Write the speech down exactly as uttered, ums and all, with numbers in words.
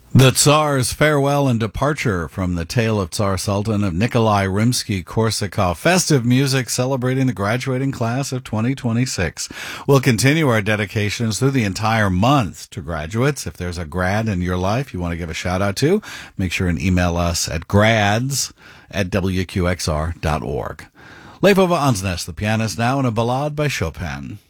The Tsar's Farewell and Departure from the Tale of Tsar Sultan of Nikolai Rimsky-Korsakov. Festive music celebrating the graduating class of twenty twenty-six. We'll continue our dedications through the entire month to graduates. If there's a grad in your life you want to give a shout out to, make sure and email us at grads at w q x r dot org. Leif Ova Ansnes, the pianist now, and a ballade by Chopin.